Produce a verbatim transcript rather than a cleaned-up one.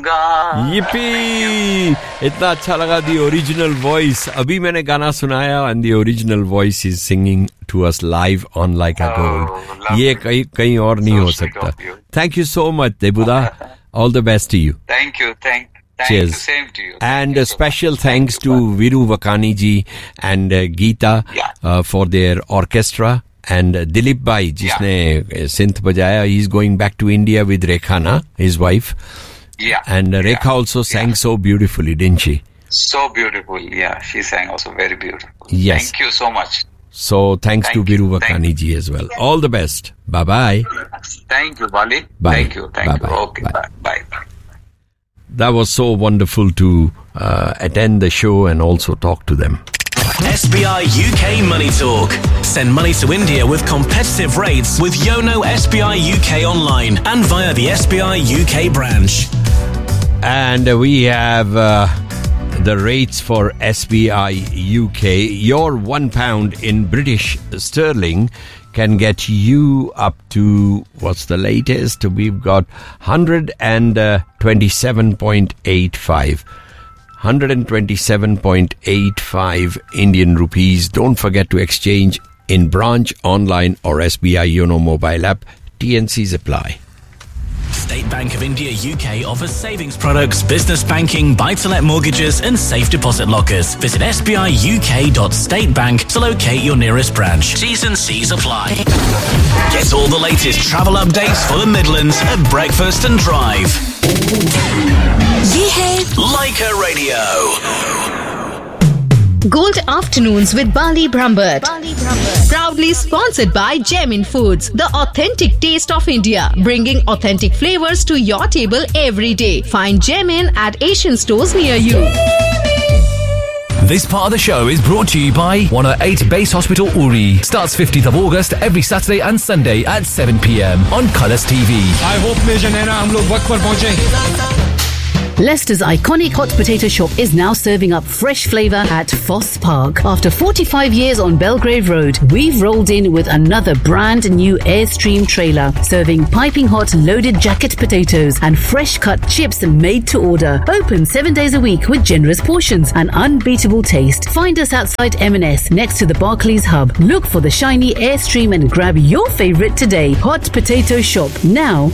रहूंगा. Yippee! इतना अच्छा लगा the original voice. अभी मैंने गाना सुनाया and the original voice is singing to us live on Like a Gold. Oh, ये कहीं कहीं और नहीं हो सकता. Thank you so much, Debuda. All the best to you. Thank you. Thank Thank Cheers. you. Same to you. Thank And you a so special much. thanks Thank to you. Viru Vakani ji and uh, Geeta Yeah. uh, for their orchestra. And uh, Dilip Bhai, जिसने synth बजाया, he's going back to India with Rekha, na, his wife. Yeah. And uh, Rekha yeah. also sang yeah. so beautifully, didn't she? So beautiful. Yeah, she sang also very beautiful. Yes. Thank you so much. So thanks Thank to you. Viru Thank Vakani ji as well. All the best. Bye-bye. Thank you, Bali. Bye. Thank you. Thank Bye-bye. you. Okay. Bye. Bye. Bye. Bye. That was so wonderful to uh, attend the show and also talk to them. S B I U K Money Talk. Send money to India with competitive rates with Yono S B I U K online and via the S B I U K branch. And uh, we have uh, the rates for S B I U K. Your one pound in British sterling can get you up to, what's the latest? We've got one twenty-seven point eight five. one twenty-seven point eight five Indian rupees. Don't forget to exchange in branch, online or S B I Yono mobile app. T N Cs apply. State Bank of India U K offers savings products, business banking, buy-to-let mortgages and safe deposit lockers. Visit s b i u k dot state bank to locate your nearest branch. T's and C's apply. Get all the latest travel updates for the Midlands at Breakfast and Drive. ये है Leica Radio. Gold Afternoons with Bali Brambert. Proudly sponsored by Gemin Foods, the authentic taste of India, bringing authentic flavors to your table every day. Find Gemin at Asian stores near you. This part of the show is brought to you by one oh eight Base Hospital Uri. Starts fifteenth of August every Saturday and Sunday at seven p.m. on Colours T V. I hope Major Naina हम लोग वक्त पर पहुंचे. Leicester's iconic hot potato shop is now serving up fresh flavour at Foss Park. After forty-five years on Belgrave Road, we've rolled in with another brand new Airstream trailer, serving piping hot loaded jacket potatoes and fresh cut chips made to order. Open seven days a week with generous portions and unbeatable taste. Find us outside M and S next to the Barclays Hub. Look for the shiny Airstream and grab your favourite today. Hot Potato Shop, now